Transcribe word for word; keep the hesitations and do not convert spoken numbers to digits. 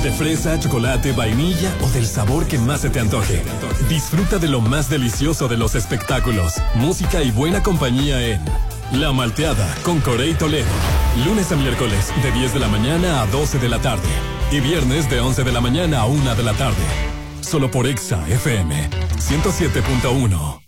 De fresa, chocolate, vainilla o del sabor que más se te antoje. Disfruta de lo más delicioso de los espectáculos, música y buena compañía en La Malteada con Corey Toledo. Lunes a miércoles de diez de la mañana a doce de la tarde. Y viernes de once de la mañana a una de la tarde. Solo por Exa F M ciento siete punto uno.